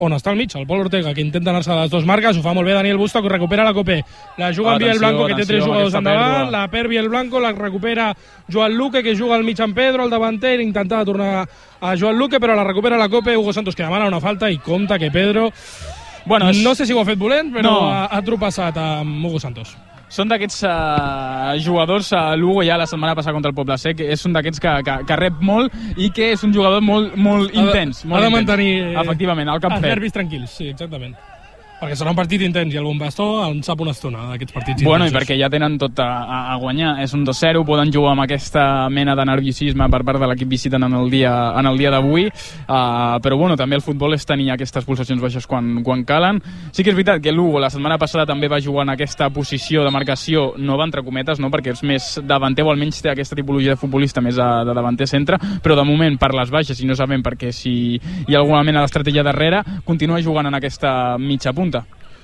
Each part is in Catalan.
on està al mig, el Pol Ortega, que intenta anar-se a les dues marques, ho fa molt bé Daniel Busto, que recupera la Cope, la juga en Biel Blanco, que té 3 jugadors endavant, la perd Biel Blanco, la recupera Joan Luque, que juga al mig amb Pedro, el davanter, intentava tornar a Joan Luque, però la recupera la Cope, Hugo Santos, que demana una falta, i compta que Pedro, no sé si ho ha fet volent, però ha tropeçat amb Hugo Santos. Són d'aquests jugadors, Lugo ja la setmana passada contra el Poble Sec, és un d'aquests que rep molt i que és un jugador molt intens. Ha de mantenir efectivament, el cap els fred. nervis tranquils, sí, exactament. Perquè serà un partit intens i el Bonpastó en sap una estona d'aquests partits Bueno, intensos. i perquè ja tenen tot a guanyar. És un 2-0, poden jugar amb aquesta mena de nerviosisme per part de l'equip visitant en el dia d'avui, però bueno, també el futbol és tenir aquestes pulsacions baixes quan calen. Sí que és veritat que Lugo la setmana passada també va jugar en aquesta posició de marcació nova, entre cometes, no? Perquè és més davanter, o almenys té aquesta tipologia de futbolista més de davanter centre, però de moment per les baixes, i no sabem perquè si hi ha alguna mena d'estratègia darrere, continua jugant en aquesta mitja punta.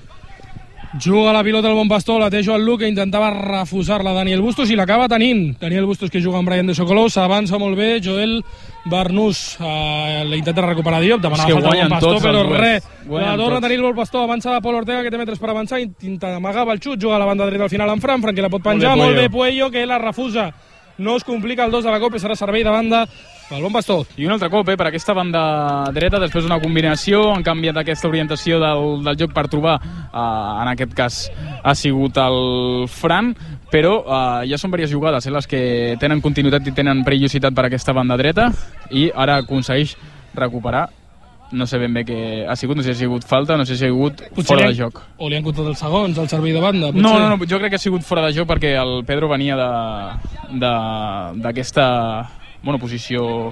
Juga la pilota al Bonpastó, la té Joan Luque, intentava refusar-la Daniel Bustos i l'acaba tenint. Daniel Bustos, que juga amb Brian de Socolou, s'avança molt bé. Joel Barnús l'intenta recuperar Diop, demanava falta al Bonpastó, però res. La torna a tenir el Bonpastó, avança de Pol Ortega, que té metres per avançar, intenta amagava el xut, juga a la banda dreta al final amb Fran, que la pot penjar, molt bé Puello, que la refusa. No es complica el 2 de la Copa, serà servei de banda pel Bonpastó. I un altre cop, per aquesta banda dreta, després d'una combinació, han canviat aquesta orientació del joc per trobar, en aquest cas ha sigut el Fran, però ja són diverses jugades les que tenen continuïtat i tenen perillositat per aquesta banda dreta, i ara aconsegueix recuperar. No sé ben bé què ha sigut, no sé si ha sigut falta, no sé si ha sigut fora de joc. O li han comptat els segons, el servei de banda. No, jo crec que ha sigut fora de joc perquè el Pedro venia d'aquesta posició...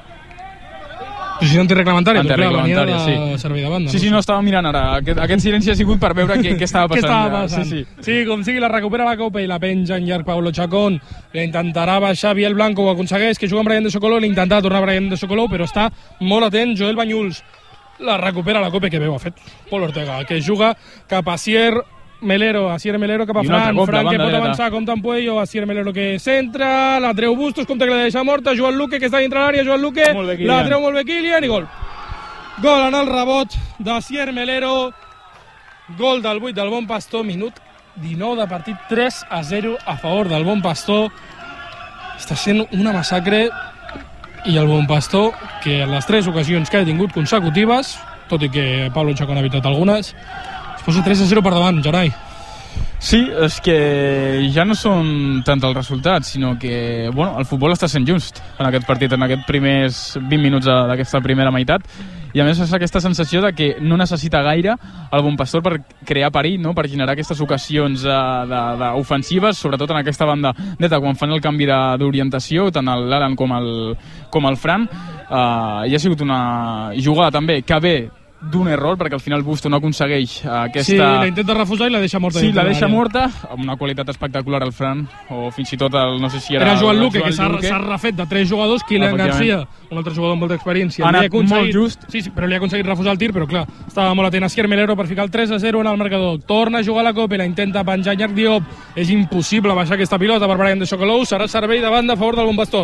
Posició antireglamentària, venia de servei de banda. Sí, no estava mirant ara. Aquest silenci ha sigut per veure què estava passant. Sí, com sigui, la recupera la Copa i la penja en llarg Pablo Chacón. Intentarà baixar Biel Blanco, ho aconsegueix, que juga amb Brian de Socolou, l'intentarà tornar Brian de Socolou, però està molt atent Joel Banyuls. La recupera la Copa, que bé ho ha fet Pol Ortega, que juga cap a Asier Melero cap a Fran, que pot avançar, compta amb Puello, Asier Melero que centra, la treu Bustos, compta que la deixa morta, Joan Luque, que està dintre l'àrea, Joan Luque, la treu molt bé Kilian, i gol. Gol en el rebot d'Asier Melero, gol del 8 del Bonpastó, minut 19 de partit, 3-0 a favor del Bonpastó. Està sent una massacre, i el Bonpastó, que en les 3 ocasions que ha tingut consecutives, tot i que Pablo Chacón ha evitat algunes, es posa 3-0 per davant, Gerai. Sí, és que ja no són tant els resultats, sinó que el futbol està sent just en aquest partit, en aquests primers 20 minuts d'aquesta primera meitat, i a més és aquesta sensació de que no necessita gaire el Bonpastó per crear perill, no? Per generar aquestes ocasions ofensives, sobretot en aquesta banda dreta, quan fan el canvi d'orientació, tant l'Alan com el Fran. I ha sigut una jugada també que ve d'un error, perquè al final Busto no aconsegueix aquesta... Sí, la intenta refusar i la deixa morta. Sí, la deixa morta, amb una qualitat espectacular al Fran, o fins i tot no sé si era Joan Luque, que s'ha refet de 3 jugadors, Kilian Garcia, un altre jugador amb molta experiència. Ha anat molt just. Sí, però li ha aconseguit refusar el tir, però clar, estava molt atent Asier Melero per ficar el 3-0 en el marcador. Torna a jugar la Copa, la intenta penjar llarg Diop. És impossible baixar aquesta pilota per Brian de Socolou, serà servei de banda a favor del Bonpastó.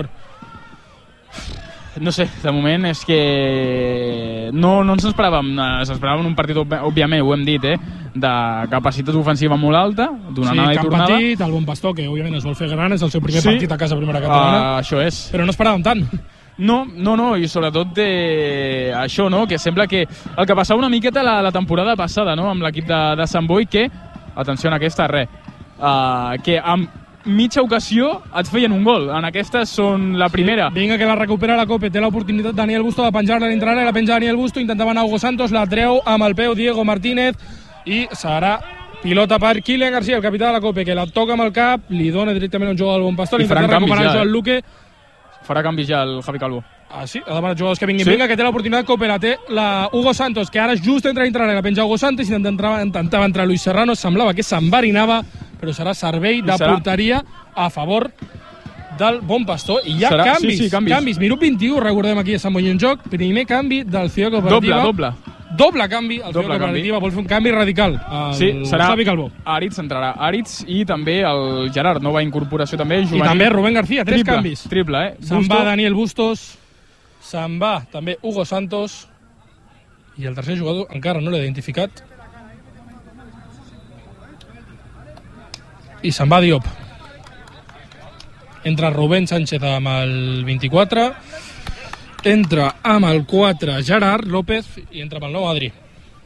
No sé, de moment és que no ens esperàvem, s'esperaven un partit, òbviament, ho hem dit, de capacitat ofensiva molt alta, d'una anada i tornada. Sí, petit, el Bonpastó, que òbviament es vol fer gran, és el seu primer partit a casa primera catalana. Això és. Però no esperàvem tant. No, i sobretot això, no? Que sembla que el que passava una miqueta la temporada passada, no? Amb l'equip de Sant Boi, que, atenció en aquesta, que amb mitja ocasió et feien un gol. En aquestes són la primera. Vinga, que la recupera la Copa. Té l'oportunitat Daniel Busto de penjar-la a l'entrada, la penja Daniel Busto, intentava anar Hugo Santos, la treu amb el peu Diego Martínez, i serà pilota per Kilian Garcia, el capità de la Copa, que la toca amb el cap, li dona directament un jugador al Bonpastó, intenta recuperar Joan Luque. Farà canvi ja el Javi Calvo. Sí, ha demanat jugadors que vinguin. Vinga, que té l'oportunitat Copa, la té la Hugo Santos, que ara just entra dintre l'àrea, la penja Hugo Santos, intentava entrar Luis Serrano, semblava que s'enverinava, però serà servei de porteria a favor del Bonpastó. I hi ha canvis. Minut 21, recordem aquí a Sant Boi en joc. Primer canvi del Ciudad Cooperativa. Doble canvi, el Ciudad Cooperativa vol fer un canvi radical. Serà Javi Calvo. Aritz, entrarà Aritz, i també el Gerard, nova incorporació també. I també Rubén García, 3 canvis. Triple, Se'n va Daniel Bustos, se'n va també Hugo Santos, i el tercer jugador encara no l'he identificat. I se'n va Diop. Entra Rubén Sánchez amb el 24, entra amb el 4 Gerard López i entra amb el 9 Adri.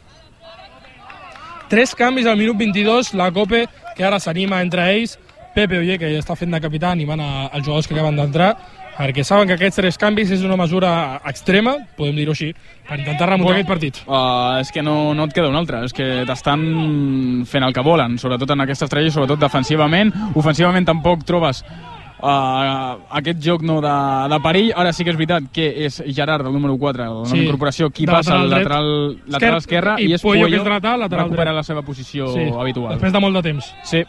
3 canvis al minut 22, la Cope, que ara s'anima entre ells, Pepe Oller, que ja està fent de capità, animant els jugadors que acaben d'entrar, perquè saben que aquests 3 canvis és una mesura extrema, podem dir-ho així, per intentar remuntar aquest partit. És que no et queda un altre, és que t'estan fent el que volen, sobretot en aquesta estrella, sobretot defensivament. Ofensivament tampoc trobes aquest joc de perill. Ara sí que és veritat que és Gerard, el número 4, la nova incorporació, qui passa al lateral esquerre, i és Pollo, que recupera la seva posició habitual. Després de molt de temps. Sí.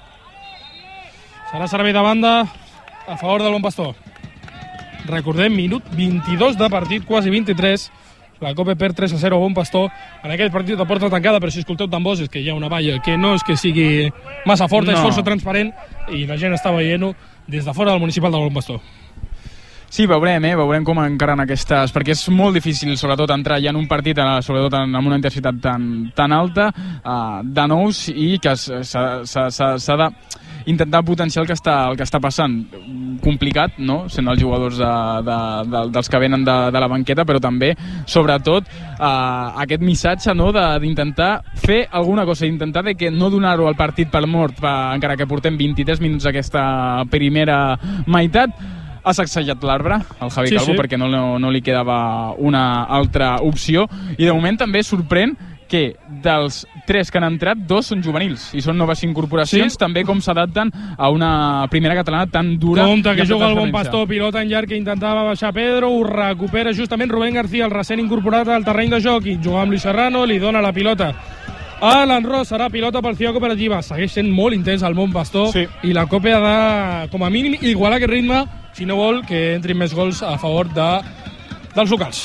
Serà servei de banda a favor del Bon Pastor. Recordem, minut 22 de partit, quasi 23. La Cope perd 3-0 a Bon Pastor. En aquest partit de porta tancada, però si escolteu tambors és que hi ha una valla que no és que sigui massa forta, és força transparent i la gent està veient-ho des de fora del municipal de Bon Pastor. Sí, veurem com encaren aquestes, perquè és molt difícil sobretot entrar ja en un partit sobretot amb una intensitat tan alta de nous, i que s'ha d'intentar potenciar el que està passant. Complicat, no?, sent els jugadors dels que venen de la banqueta, però també, sobretot, aquest missatge, no?, d'intentar fer alguna cosa, d'intentar que no donar-ho al partit per mort, encara que portem 23 minuts aquesta primera meitat. Ha sacsejat l'arbre, el Javi Calvo, perquè no li quedava una altra opció, i de moment també sorprèn que dels 3 que han entrat, 2 són juvenils i són noves incorporacions, també com s'adapten a una primera catalana tan dura. Compte que juga el Bon Pastor, pilota en llarg que intentava baixar Pedro, ho recupera justament Rubén García, el recent incorporat al terreny de joc, i juga amb Luis Serrano, li dona la pilota a l'Enros, serà pilota pel Ciutat Cooperativa. Segueix sent molt intens el Bon Pastor, i la Copa ha de, com a mínim, igualar aquest ritme si no vol que entrin més gols a favor dels locals.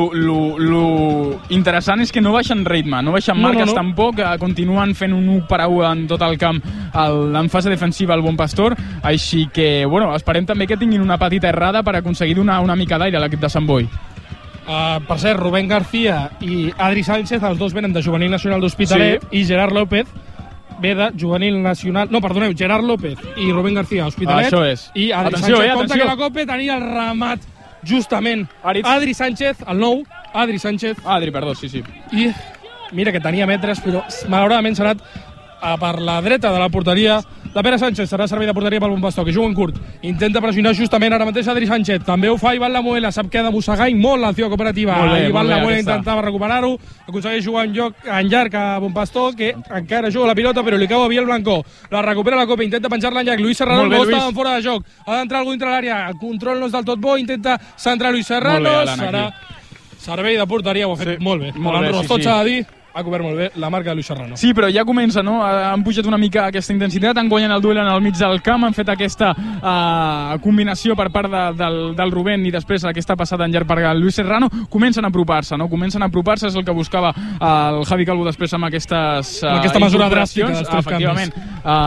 Lo interessant és que no baixen ritme, no baixen marques tampoc, continuen fent un 1-1 en tot el camp en fase defensiva al Bon Pastor, així que esperem també que tinguin una petita errada per aconseguir donar una mica d'aire a l'equip de Sant Boi. Per cert, Rubén García i Adri Sánchez, els dos venen de Juvenil Nacional d'Hospitalet, i Gerard López ve de Juvenil Nacional... No, perdoneu, Gerard López i Rubén García, Hospitalet. Això és. I Adri Sánchez. Compte que la Copa tenia el remat, justament. Adri Sánchez, el nou. Adri Sánchez. Adri, perdó, sí. I mira que tenia metres, però malauradament s'ha anat per la dreta de la porteria. La Pere Sánchez serà servei de porteria pel Bon Pastor, que juga en curt. Intenta pressionar justament ara mateix Adri Sánchez. També ho fa Ivan Lamuela, sap que ha de mossegar i molt l'Acció Cooperativa. Ivan Lamuela intentava recuperar-ho, aconsegueix jugar en llarg a Bon Pastor, que encara juga la pilota, però li cau a Biel Blanco. La recupera la Copa, intenta penjar-la en llarg. Luis Serrano no estava fora de joc. Ha d'entrar algú dintre l'àrea. El control no és del tot bo, intenta centrar Luis Serrano. Serà servei de porteria, ho ha fet molt bé. Tot s'ha de dir. Ha cobert molt bé la marca de Luis Serrano. Sí, però ja comença, no? Han pujat una mica aquesta intensitat, han guanyat el duel en el mig del camp, han fet aquesta combinació per part del Rubén i després aquesta passada en llarg per Luis Serrano. Comencen a apropar-se, no? És el que buscava el Javi Calvo després amb aquesta mesura dràstica dels 3 canvis.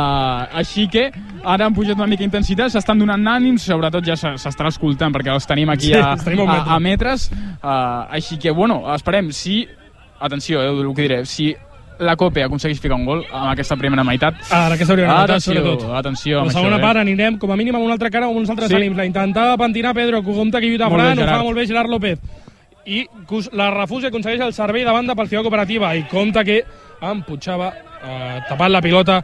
Així que ara han pujat una mica intensitat, s'estan donant ànims, sobretot ja s'estan escoltant perquè els tenim aquí a metres. Així que, esperem, atenció, el que diré, si la Copa aconsegueix ficar un gol en aquesta primera meitat. En aquesta primera meitat, sobretot. Atenció amb això. La segona part anirem com a mínim amb una altra cara o amb uns altres ànims. La intentava pentinar Pedro, compte que lluita Fran, ho fa molt bé Gerard López. I la refusa i aconsegueix el servei de banda pel Ciutat Cooperativa. I compte que en Puigxava, tapant la pilota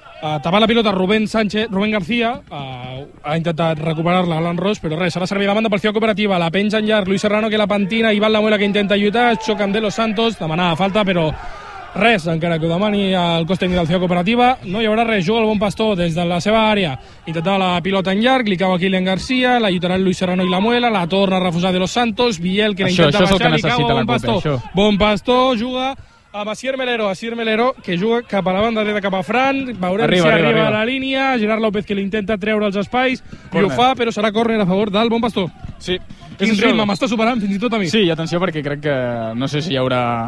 Rubén García, ha intentat recuperar-la a l'Enros, però res, serà servei de banda pel Ciutat Cooperativa. La penja en llarg Luis Serrano, que la pentina, Ivan Lamuela, que intenta lluitar, xoca amb De Los Santos, demanava falta, però res, encara que ho demani el cos tècnic del Ciutat Cooperativa, no hi haurà res. Juga el Bon Pastor des de la seva àrea, intentava la pilota en llarg, li cau a Kylian García, la lluitarà Luis Serrano i Lamuela, la torna a refusar De Los Santos, Biel, que la intenta baixar, li cau a Bon Pastor. Bon Pastor juga amb Asier Melero, que juga cap a la banda dreta, cap a Fran, veurem si arriba a la línia, Gerard López, que li intenta treure els espais, i ho fa, però serà córner a favor del Bon Pastor. Sí. Quin ritme, m'està superant fins i tot a mi. Sí, atenció, perquè crec que no sé si hi haurà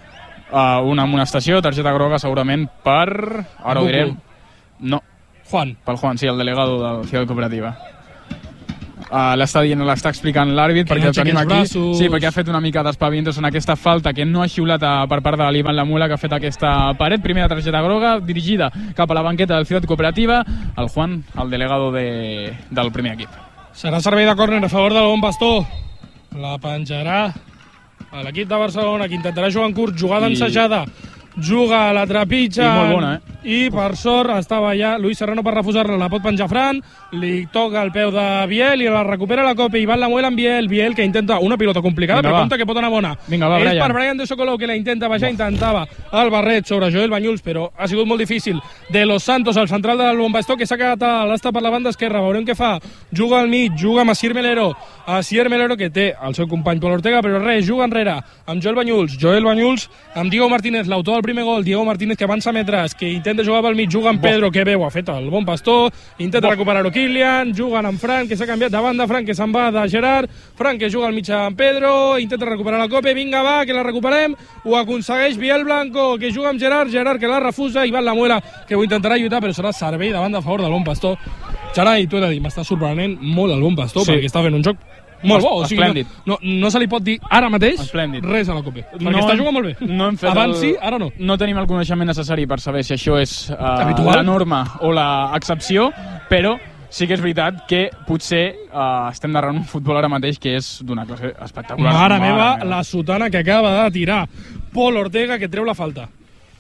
una amonestació, targeta groga segurament per... Ara ho direm. No. Juan. Pel Juan, sí, el delegado del Ciutat Cooperativa. l'està explicant l'àrbit, perquè no el tenim aquí. braços. Sí, perquè ha fet una mica d'espavientos en aquesta falta que no ha xiulat per part de l'Ivan Lamula, que ha fet aquesta paret. Primera targeta groga, dirigida cap a la banqueta del Ciutat Cooperativa. El Juan, el delegado del primer equip. Serà servei de córner a favor del Bon Pastor. La penjarà a l'equip de Barcelona, que intentarà jugar en curt, jugada ensajada. Juga a la trepitja. I molt bona, I per sort estava allà Luis Serrano per refusar-la, la pot penjar Fran, li toca el peu de Biel i la recupera la Copa. Ivan Lamuela amb Biel que intenta una pilota complicada, Vinga, però va. compte que pot anar bona. Vinga, va, és Brian. per Brian de Sokolov, que la intenta baixar, intentava el barret sobre Joel Banyuls, però ha sigut molt difícil. De Los Santos, el central del Bon Pastor, que s'ha quedat a l'asta per la banda esquerra. Veurem què fa. Juga al mig, juga amb Asier Melero. Asier Melero, que té el seu company Pol Ortega, però res, juga enrere amb Joel Banyuls amb Diego Martínez, l'autor del primer gol. Diego Martínez, que avança metres, que intenta jugar pel mig, juga amb Pedro, que veu, ha fet el Bon Pastor, intenta recuperar-ho Kilian, juguen amb Fran, que s'ha canviat de banda, Fran que se'n va de Gerard, Fran que juga al mig amb Pedro, intenta recuperar la Copa, vinga va, que la recuperem, ho aconsegueix Biel Blanco, que juga amb Gerard que la refusa, Ivan Lamuela, que ho intentarà lluitar, però serà servei de banda a favor del Bon Pastor. Gerai, t'ho he de dir, m'està sorprenent molt el Bon Pastor, sí, perquè està fent un joc molt bo, o sigui, no se li pot dir ara mateix res a la Copa, perquè està jugant molt bé. No hem fet abans sí, ara no. No tenim el coneixement necessari per saber si això és habitual, la norma o l'excepció, però sí que és veritat que potser estem narrant un futbol ara mateix que és d'una classe espectacular. Mare meva, la sotana que acaba de tirar Pol Ortega, que treu la falta.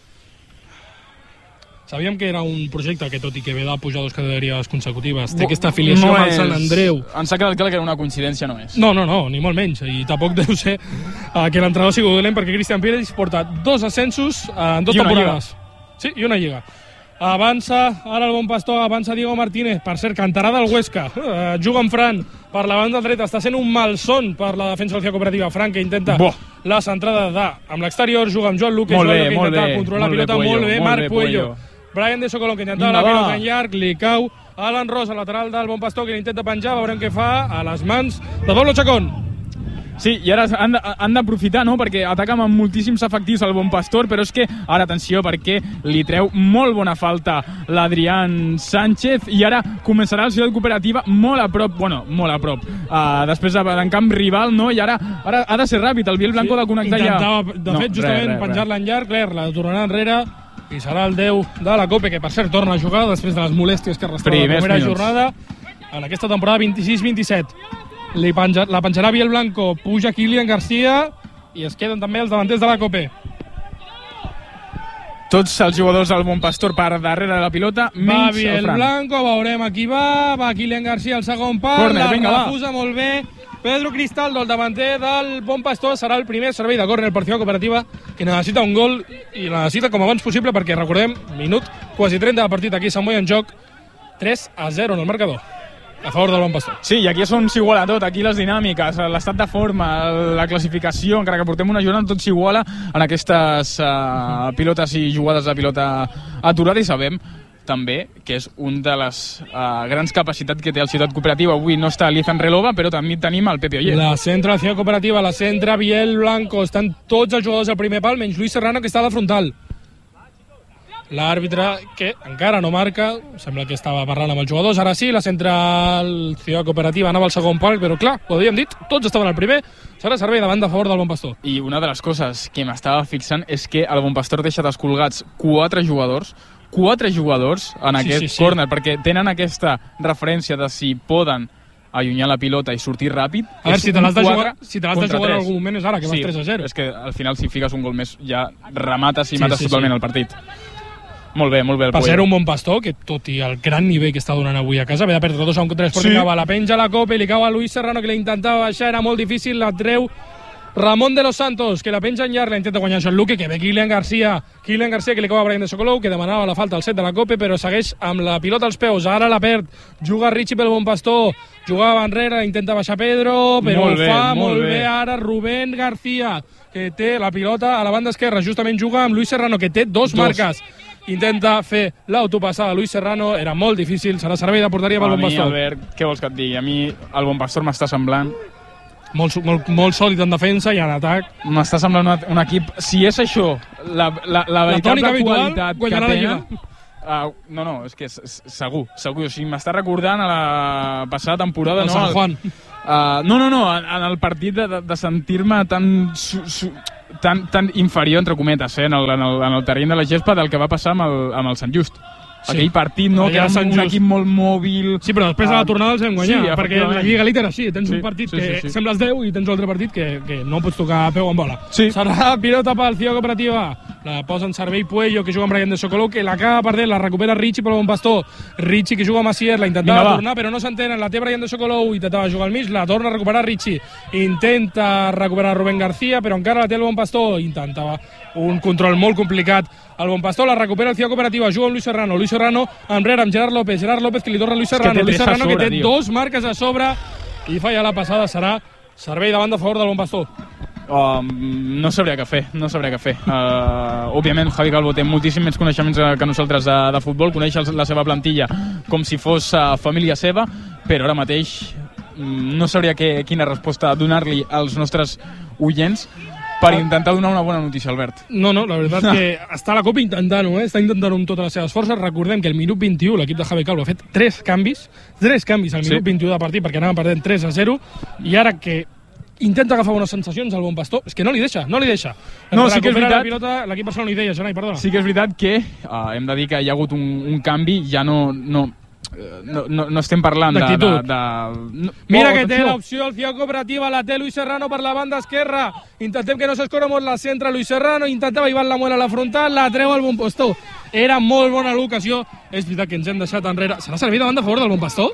Sabíem que era un projecte que, tot i que ve de pujar 2 categories consecutives, té aquesta afiliació amb el Sant Andreu. Ens ha quedat clar que una coincidència no és. No, ni molt menys. I tampoc deu ser que l'entrenador sigui dolent, perquè Cristian Pérez porta 2 ascensos en 2 temporades. Sí, i una lliga. Avança, ara el Bon Pastor, avança Diego Martínez, per cert, cantarà del Huesca, juga amb Fran per la banda dreta, està sent un malson per la defensa de la Cooperativa. Fran, que intenta la centrada amb l'exterior, juga amb Joan Luque, que intenta controlar la pilota molt bé, Marc Puello. Brian de Sokolov, que intentava la pilota en llarg, li cau Alan Ross, al lateral del Bon Pastor, que l'intenta penjar, veurem què fa a les mans de Pablo Chacón. Sí, i ara han d'aprofitar, no?, perquè ataquen amb moltíssims efectius al Bon Pastor, però és que, ara, atenció, perquè li treu molt bona falta l'Adrián Sánchez, i ara començarà el Ciutat Cooperativa molt a prop, després en camp rival, no?, i ara ha de ser ràpid, el Biel Blanco de connectar ja. Intentava, de fet, justament penjar-la en llarg, la tornarà enrere, i serà el 10 de la Copa, que per cert torna a jugar després de les molèsties que arrastrava la primera jornada en aquesta temporada 26-27. La penjarà Biel Blanco, puja Kilian García i es queden també els davanters de la Copa. Tots els jugadors del Bon Pastor per darrere de la pilota, menys Biel Blanco, veurem a qui va Kilian García al segon pal, la refusa molt bé Pedro Cristaldo, el davanter del Bon Pastor. Serà el primer servei de córner per Ciutat Cooperativa, que necessita un gol i la necessita com abans possible, perquè recordem, minut quasi 30 de partit aquí, Sant Boi en joc, 3-0 en el marcador a favor del Bon Pastor. Sí, i aquí és on s'iguala tot, aquí les dinàmiques, l'estat de forma, la classificació, encara que portem una jornada, tot s'iguala en aquestes pilotes i jugades de pilota aturada, i sabem també que és una de les grans capacitats que té el Ciutat Cooperativa. Avui no està l'Izan Relova, però també tenim el Pepe Oller. La centra la Ciutat Cooperativa, la centra Biel Blanco, estan tots els jugadors al primer pal, menys Luis Serrano, que està a la frontal. L'àrbitre, que encara no marca, sembla que estava parlant amb els jugadors, ara sí, la central Ciutat Cooperativa anava al segon pal, però clar, ho havíem dit, tots estaven al primer, serà servei davant de favor del Bon Pastor. I una de les coses que m'estava fixant és que el Bon Pastor deixa descolgats 4 jugadors en aquest córner, perquè tenen aquesta referència de si poden allunyar la pilota i sortir ràpid. A veure, si te l'has de jugar en algun moment és ara, que vas 3-0. És que al final, si fiques un gol més, ja remates i mates totalment el partit. Molt bé, el per ser un Bon Pastor, que tot i el gran nivell que està donant avui a casa, ve de perdre 2-3 Sporting Cava, la penja a la Copa i li cau a Luis Serrano, que l'intentava baixar, era molt difícil, la treu Ramon de los Santos, que la penja en llarg, la intenta guanyar Joan Luque, que ve Kilian García, que li cau a Brian de Sokolov, que demanava la falta al set de la Copa, però segueix amb la pilota als peus, ara la perd, juga Richie pel Bon Pastor, jugava enrere, intenta baixar Pedro, però ho fa molt bé ara Rubén García, que té la pilota a la banda esquerra, justament juga amb Luis Serrano, que té dos marques. Intenta fer l'autopassada a Luis Serrano, era molt difícil, serà servei de porteria pel Bon Pastor. A mi, Albert, què vols que et digui? A mi el Bon Pastor m'està semblant molt sòlid en defensa i en atac. M'està semblant un equip, si és això la veritable qualitat que tenen, No, és que segur. O sigui, m'està recordant a la passada temporada... El San Juan. No, en el partit de sentir-me tan inferior, entre cometes, en el terreny de la gespa del que va passar amb el Sant Just. Aquell partit, no? Que era un equip molt mòbil... Sí, però després a la tornada els vam guanyar, perquè la Lliga Elite era així, tens un partit que sembles 10 i tens un altre partit que no pots tocar a peu amb bola. Serà pilota pel Ciudad Cooperativa, la posa en servei Puello, que juga amb Brian de Sokolov, que l'acaba perdent, la recupera Richie pel bon pastor. Richie, que juga amb Asier, la intentava tornar, però no s'entenen, la té Brian de Sokolov, intentava jugar al mig, la torna a recuperar Richie, intenta recuperar Rubén García, però encara la té el bon pastor, intentava un control molt complicat. El bon pastor la recupera el Ciudad Cooperativa, juga amb Luis Serrano enrere amb Gerard López que li torna a Luis Serrano, que té dos marques a sobre i falla la passada, serà servei de banda a favor del bon pastor. No sabria què fer. Òbviament Javi Calvo té moltíssims més coneixements que nosaltres de futbol, coneix la seva plantilla com si fos família seva, però ara mateix no sabria quina resposta donar-li als nostres oients per intentar donar una bona notícia, Albert. No, la veritat que està la Copa intentant-ho, està intentant-ho amb totes les seves forces. Recordem que el minut 21 l'equip de Javi Calvo ha fet 3 canvis al minut 21 de partit, perquè anaven perdent 3-0, i ara que intenta agafar bones sensacions al bon pastor, és que no li deixa. No, sí que és veritat. La pilota, l'equip Barcelona hi deia, Janai, perdona. Sí que és veritat que hem de dir que hi ha hagut un canvi, ja no estem parlant d'actitud. Mira que té l'opció el Ciudad Cooperativa, la té Luis Serrano per la banda esquerra, intentem que no s'escorre molt, la centra Luis Serrano, intentava Iván Lamuela a la frontal, la treu al bon pastor, era molt bona l'ocasió, és veritat que ens hem deixat enrere. Serà servit de banda a favor del bon pastor?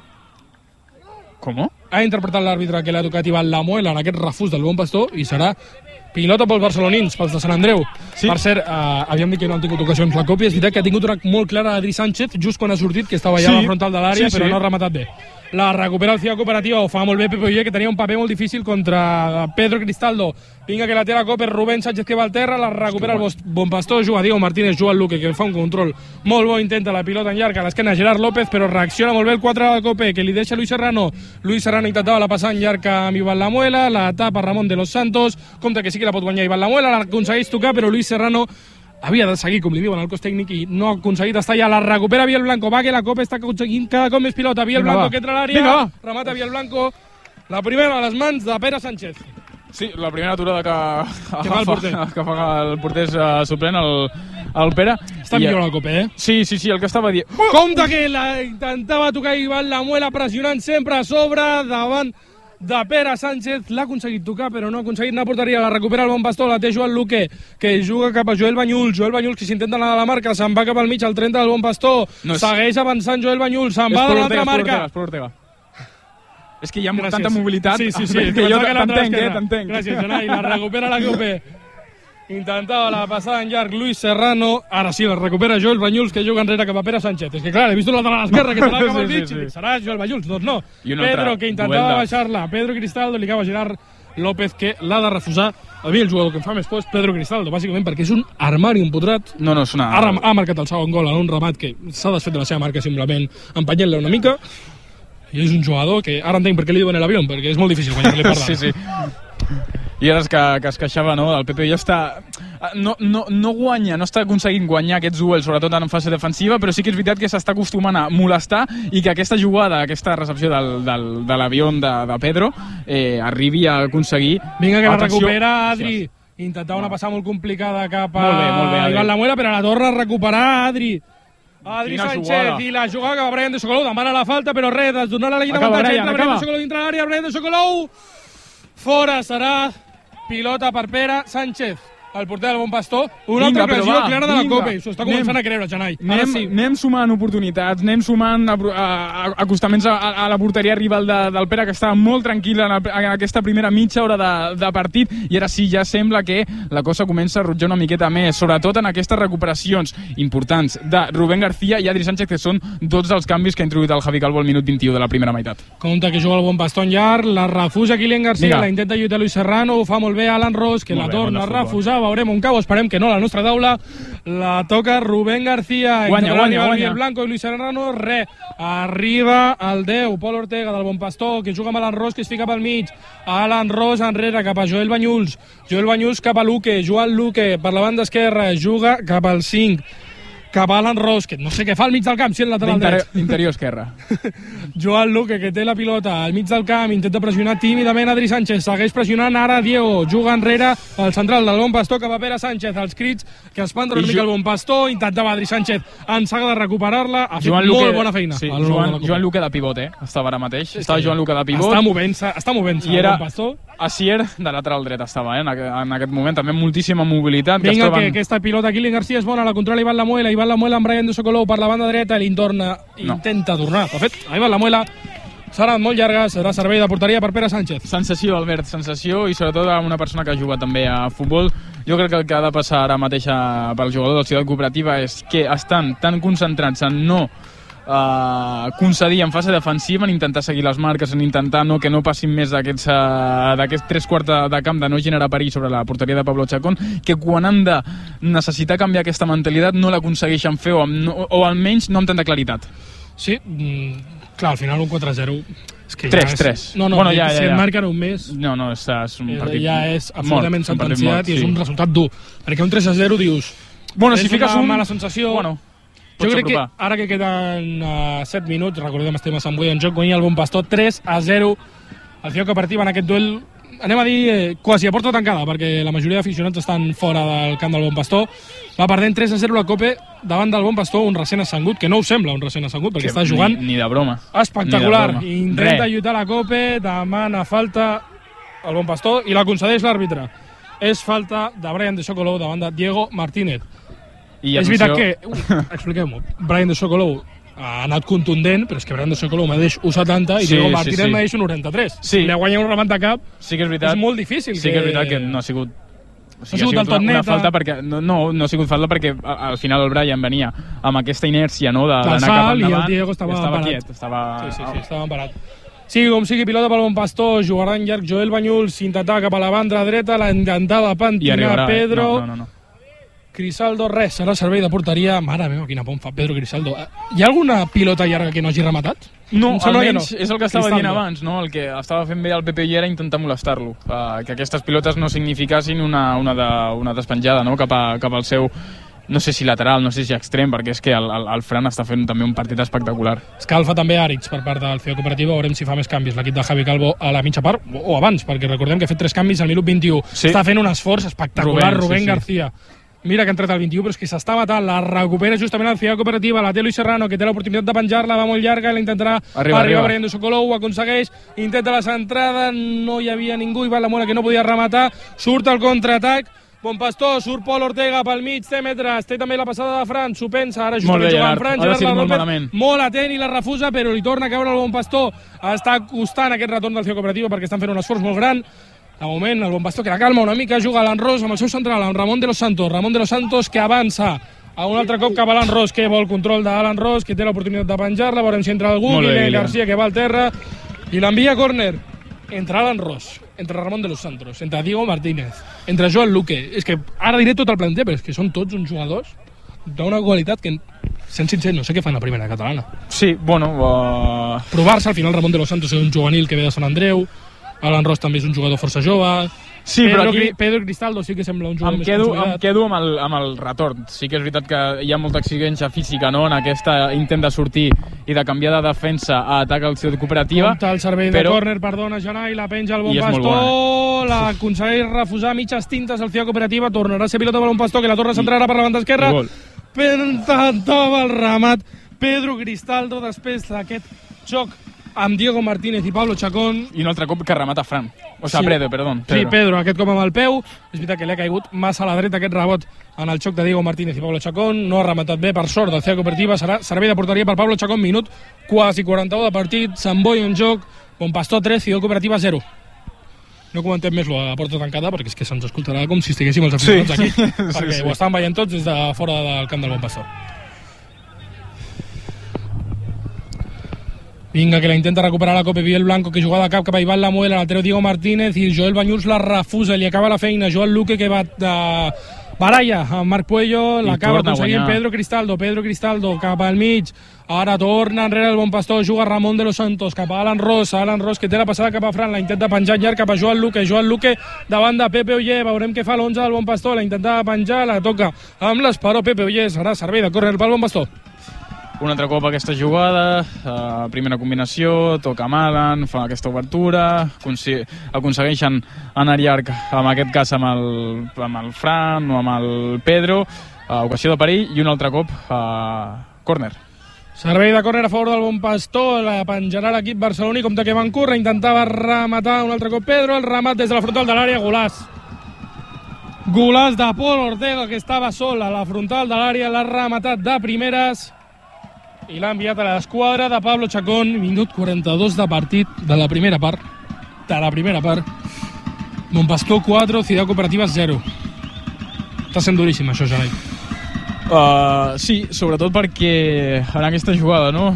Com? Ha interpretat l'àrbitre que l'ha tocat Iván Lamuela en aquest refús del bon pastor i serà pilota pels barcelonins, pels de Sant Andreu. Sí. Per cert, havíem dit que no han tingut ocasions la còpia, és veritat que ha tingut una molt clara Adri Sánchez just quan ha sortit, que estava allà a la frontal de l'àrea, però no ha rematat bé. La recupera el Ciudad Cooperativa, ho fa molt bé Pepe Oller, que tenia un paper molt difícil contra Pedro Cristaldo. Vinga, que la té la Copa, Rubén Sánchez que va al terra, la recupera el bon pastor, juga Diego Martínez, juga el Luque, que fa un control molt bo, intenta la pilota en llarg a l'esquena Gerard López, però reacciona molt bé el 4 de la Copa, que li deixa Luis Serrano. Luis Serrano intentava la passar en llarg amb Iván Lamuela, la tapa Ramon de los Santos, compte que sí que la pot guanyar Iván Lamuela, l'aconsegueix tocar, però Luis Serrano havia de seguir, com li diuen al cos tècnic, i no ha aconseguit estar allà. La recupera Biel Blanco, va que la Copa està aconseguint cada cop més pilota. Biel Blanco que entra a l'àrea, remata Biel Blanco, la primera a les mans de Pere Sánchez. Sí, la primera aturada que fa el porter suplent, el Pere. Està millor la Copa, Sí, el que estava dient. Compte que la intentava tocar Iván Lamuela, pressionant sempre a sobre, davant de Pere Sánchez, l'ha aconseguit tocar, però no ha aconseguit anar a porteria, la recupera el bon pastor, la té Joan Luque, que juga cap a Joel Banyuls, que s'intenta anar de la marca, se'n va cap al mig, al 30 del bon pastor, segueix avançant Joel Banyuls, se'n va de l'altra marca. És que hi ha tanta mobilitat. Sí, que jo t'entenc. Gràcies, Janai, la recupera la Copa. Intentava la passada en llarg Luis Serrano, ara sí, la recupera Joel Banyuls, que juga enrere cap a Pere Sánchez. És que clar, he vist la de l'esquerra, que serà cap al mig, serà Joel Banyuls, doncs no. Pedro, que intentava baixar-la, Pedro Cristaldo, li acaba Gerard López, que l'ha de refusar. A mi el jugador que em fa més por és Pedro Cristaldo, bàsicament perquè és un armari empotrat. És una... Ha marcat el segon gol en un remat que s'ha desfet de la seva marca simplement empenyent-la una mica, i és un jugador que ara entenc per què li diuen l'avió, perquè és molt difícil guanyar-li per dalt. Sí. I ara que es queixava, no? El Pepe ja està... No guanya, no està aconseguint guanyar aquests duels, sobretot en fase defensiva, però sí que és veritat que s'està acostumant a molestar i que aquesta jugada, aquesta recepció de l'avió de Pedro arribi a aconseguir... Vinga, que la recupera Adri. Intentava una passada molt complicada cap a Iván Lamuela, però la torna a recuperar Adri Sánchez, i la jugada cap a Brian de Sokolov, demana la falta, però res, desdonar la línia d'avantatge, entra Brian de Sokolov dintre l'àrea, Brian de Sokolov fora, serà pilota per Pere Sánchez, el porter del bon pastor. Una altra ocasió clara de la Copa, s'ho està començant a creure, Janai. Anem sumant oportunitats, anem sumant acostaments a la porteria rival del Pere, que estava molt tranquil en aquesta primera mitja hora de partit, i ara sí, ja sembla que la cosa comença a rutjar una miqueta més, sobretot en aquestes recuperacions importants de Rubén García i Adri Sánchez, que són dos dels canvis que ha introduït el Javi Calvo al minut 21 de la primera meitat. Compte que juga el bon pastor en llarg, la refusa Kylian García, la intenta lluitar Luis Serrano, ho fa molt bé Alan Ross, que la torna a refusar, veurem on cau, esperem que no a la nostra taula, la toca Rubén García, guanya. Biel Blanco i Luis Serrano, arriba el 10, Pol Ortega del bon pastor, que juga amb Alan Ross, que es fica pel mig, Alan Ross enrere cap a Joel Banyuls cap a Luque, Joan Luque per la banda esquerra, juga cap al 5, cap a Alan Ross, que no sé què fa al mig del camp, si és lateral dret. Interior esquerra. Joan Luque, que té la pilota al mig del camp, intenta pressionar tímidament Adri Sánchez, segueix pressionant ara Diego, juga enrere el central del Bon Pastor cap a Pere Sánchez, els crits que espanten una mica el Bon Pastor, intentava Adri Sánchez ençaga de recuperar-la, ha fet molt bona feina. Sí, Joan Luque de pivot, estava ara mateix, estava Joan Luque de pivot. Està movent-se i era el Bon Pastor. Asier de lateral dret estava, en aquest moment, també moltíssima mobilitat. Vinga, que aquesta pilota, Kilian García és bona, la controla Ivan Lamuela amb Brian de Sokolov per la banda dreta, intenta tornar. De fet, Ivan Lamuela serà molt llarga, serà servei de porteria per Pere Sánchez. Sensació, Albert, sensació, i sobretot a una persona que ha jugat també a futbol. Jo crec que el que ha de passar ara mateix pel jugador de la Ciutat Cooperativa és que estan tan concentrats en no concedir en fase defensiva, en intentar seguir les marques, en intentar que no passin més d'aquests 3/4 de camp de no generar perill sobre la porteria de Pablo Chacón, que quan han de necessitar canviar aquesta mentalitat no l'aconsegueixen fer o almenys no amb tanta claritat. Sí, clar, al final un 4-0 és que 3-3. No, bueno, ja. Si et marquen un mes és un partit ja és absolutament sentenciat i és un resultat dur, perquè un 3-0 dius si fiques una mala sensació. Jo crec que apropar. ara que queden 7 minuts, recordem, estem a Sant Boi en joc, guanya el Bon Pastor 3-0 al Ciutat Cooperativa en aquest duel, anem a dir quasi a porta tancada, perquè la majoria d'aficionats estan fora del camp del Bon Pastor. Va perdent 3-0 la Cope davant del Bon Pastor, un recent ascengut, que no ho sembla un recent ascengut, perquè està jugant ni de broma. Espectacular. Intenta lluitar la Cope, demana falta al Bon Pastor i la concedeix l'àrbitre. És falta de Brian de Sokolov davant de Diego Martínez. I és veritat que, expliquem-ho, Brian de Sokolov ha anat contundent, però és que Brian de Sokolov medeix 1,70 i Diego Martínez medeix 1,93. Si li guanya un remat de cap, és molt difícil. Sí que és veritat que no ha sigut ha sigut una falta perquè no ha sigut falta perquè al final el Brian venia amb aquesta inèrcia d'anar cap endavant i el Diego estava quiet, estava parat. Sigui com sigui, pilota pel Bon Pastor, jugarà en llarg Joel Banyuls, s'intentava cap a la banda dreta, la intentava pentinar Pedro. No. Crisaldo, res, serà servei de porteria. Mare meva, quina pont fa Pedro Crisaldo. Hi ha alguna pilota llarga que no hagi rematat? No, almenys és el que estava dient abans, no? El que estava fent bé el Pepe i era intentar molestar-lo, que aquestes pilotes no significassin una despenjada, no? cap al seu, no sé si lateral, no sé si extrem, perquè és que el Fran està fent també un partit espectacular. Escalfa també Àrix per part del Ciutat Cooperativa, veurem si fa més canvis l'equip de Javi Calvo a la mitja part, o abans, perquè recordem que ha fet 3 canvis al minut 21. Sí. Està fent un esforç espectacular Rubén García. Mira que ha entrat al 21, però és que s'està matant. La recupera justament el Ciutat Cooperativa. La té Luis Serrano, que té l'oportunitat de penjar-la. Va molt llarga, la intentarà arribar Brian de Sokolov. Ho aconsegueix. Intenta la centrada. No hi havia ningú. Ivan Lamuela, que no podia rematar. Surt el contraatac. Bon Pastor, surt Pol Ortega pel mig, té metres. Té també la passada de Fran. S'ho pensa. Ara justament juga en Fran. Molt atent i la refusa, però li torna a caure el Bon Pastor. Està costant aquest retorn del Ciutat Cooperativa perquè estan fent un esforç molt gran. De moment, el Bon Pastor que la calma una mica, juga a Alan Ross amb el seu central, amb Ramon de los Santos, que avança a un altre cop cap a Alan Ross, que vol control d'Alan Ross, que té l'oportunitat de penjar-la, veurem si entra algú, García, que va al terra, i l'envia a córner entre Alan Ross, entre Ramon de los Santos, entre Diego Martínez, entre Joan Luque. És que ara diré tot el planter, però és que són tots uns jugadors d'una qualitat que, sent sincer, no sé què fan a primera catalana. Sí, bueno... Provar-se, al final Ramon de los Santos és un juvenil que ve de Sant Andreu, Alan Ross també és un jugador força jove. Sí, però aquí Pedro Cristaldo sí que sembla un jugador més consolidat. Em quedo amb el retorn. Sí que és veritat que hi ha molta exigència física, no?, en aquesta intent de sortir i de canviar de defensa a atac al Ciutat Cooperativa. Compte el servei de córner, perdona, Janai, la penja el Bon Pastor, l'aconsegueix refusar mitges tintes al Ciutat Cooperativa, tornarà a ser pilota per Bon Pastor, que la torna a centrar per la banda esquerra. Intentava el remat Pedro Cristaldo després d'aquest xoc amb Diego Martínez i Pablo Chacón. I un altre cop que remata Fran. O sigui, Pedro, perdó. Sí, Pedro, aquest cop amb el peu. És veritat que li ha caigut massa a la dreta aquest rebot en el xoc de Diego Martínez i Pablo Chacón. No ha rematat bé, per sort, del Ciutat Cooperativa. Serà servei de porteria per Pablo Chacón. Minut quasi 41 de partit. Sant Boi en joc. Bon Pastor 3, Ciutat Cooperativa 0. No comentem més la porta tancada, perquè és que se'ns escoltarà com si estiguéssim els aficionats aquí. Perquè ho estan veient tots des de fora del camp del Bon Pastor. Vinga, que la intenta recuperar la Copa Biel Blanco, que juga de cap a Ivan Lamuela, l'altero Diego Martínez, i Joel Banyuls la refusa, li acaba la feina. Joan Luque, que va baralla amb Marc Puello, l'acaba torna a aconseguint guanyar. Pedro Cristaldo cap al mig, ara torna enrere el Bon Pastor, juga Ramon de los Santos cap a Alan Ross que té la passada cap a Fran, la intenta penjar llarg cap a Joan Luque davant de Pepe Oller, veurem què fa l'11 del Bon Pastor, la intentava penjar, la toca amb l'esperó Pepe Oller, serà servei de córner pel Bon Pastor. Un altre cop aquesta jugada, primera combinació, toca amb Alan, fa aquesta obertura, aconsegueixen anar llarg, en aquest cas amb el Fran o amb el Pedro, ocasió de perill, i un altre cop córner. Servei de córner a favor del Bon Pastor, la penjarà l'equip barceloní, compte que Vancouver intentava rematar un altre cop Pedro, el remat des de la frontal de l'àrea, golaç de Pol Ortega, que estava sol a la frontal de l'àrea, l'ha rematat de primeres i l'ha enviat a l'esquadra de Pablo Chacón. Minut 42 de partit de la primera part. Bon Pastor 4, Ciudad Cooperativa 0. Està sent duríssim això, Gerai. Sí, sobretot perquè en aquesta jugada no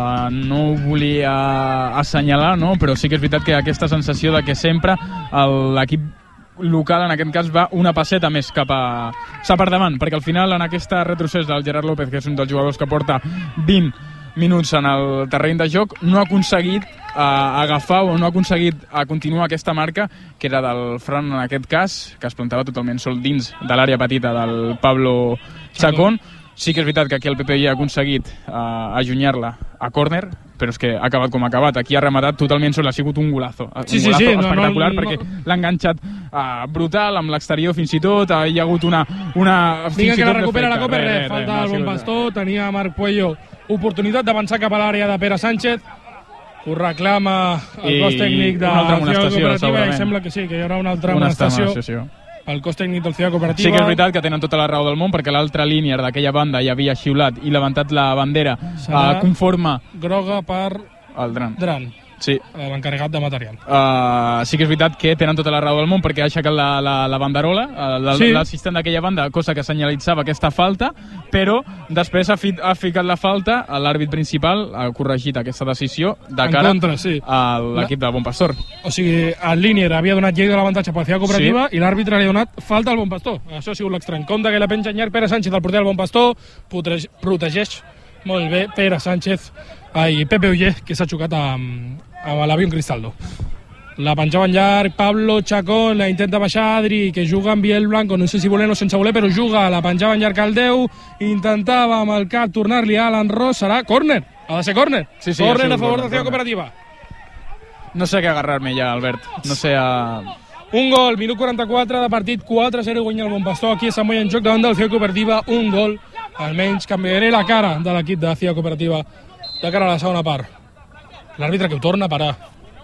ho volia assenyalar, no? Però sí que és veritat que aquesta sensació de que sempre l'equip local en aquest cas va una passeta més cap per davant, perquè al final en aquesta retrocés del Gerard López, que és un dels jugadors que porta 20 minuts en el terreny de joc, no ha aconseguit agafar o no ha aconseguit continuar aquesta marca que era del Fran en aquest cas, que es plantava totalment sol dins de l'àrea petita del Pablo Chacón. Sí que és veritat que aquí el PP ja ha aconseguit allunyar-la a córner, però és que ha acabat com ha acabat. Aquí ha rematat totalment sol, ha sigut un golazo. Sí, espectacular, perquè l'ha enganxat brutal, amb l'exterior fins i tot, hi ha hagut una Vinga, que la recupera la Copa, falta el Bon Pastor, tenia Marc Puello oportunitat d'avançar cap a l'àrea de Pere Sánchez, ho reclama el cos tècnic de la Ciutat Cooperativa, i sembla que sí, que hi haurà una altra amonestació. El cos tècnic del Ciutat Cooperativa. Sí que és veritat que tenen tota la raó del món, perquè l'altra línia d'aquella banda ja havia xiulat i levantat la bandera conforme groga per el Dran. Sí. L'encarregat de material. Sí que és veritat que tenen tota la raó del món, perquè ha aixecat la banderola, l'assistent d'aquella banda, cosa que senyalitzava aquesta falta, però després ha ficat la falta, l'àrbit principal ha corregit aquesta decisió de cara a l'equip de Bon Pastor. O sigui, el línier havia donat llei de l'avantatge per la Ciutat Cooperativa i l'àrbitre li ha donat falta al Bon Pastor. Això ha sigut l'extrem. Compte que la penja llarg Pere Sánchez, el porter del Bon Pastor, protegeix molt bé Pere Sánchez i Pepe Oller, que s'ha xocat amb l'Avión Cristaldo. La penjava en llarg Pablo Chacón, la intenta baixar Adri, que juga amb Biel Blanco, no sé si voler o sense voler, però juga, la penjava en llarg al 10, intentava amb el cap tornar-li a Alan Ross, serà córner, ha de ser córner. Córner a favor de la Ciutat Cooperativa. No sé què agarrar-me ja, Albert, no sé Un gol, minut 44 de partit, 4-0 guanya el Bon Pastor, aquí a Sant Boi en joc davant de la Ciutat Cooperativa, un gol, almenys canviaré la cara de l'equip de la Ciutat Cooperativa de cara a la segona part. L'àrbitre que ho torna a parar.